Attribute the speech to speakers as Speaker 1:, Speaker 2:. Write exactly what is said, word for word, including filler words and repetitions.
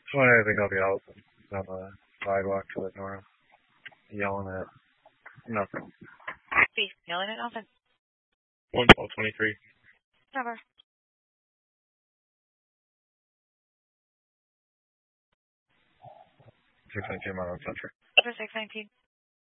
Speaker 1: Just wondering if they can help you out on the sidewalk to the north, yelling at nothing.
Speaker 2: Beef, yelling at nothing.
Speaker 1: one twelve twenty-three.
Speaker 2: Never.
Speaker 1: six nineteen Monroe Central.
Speaker 2: six nineteen.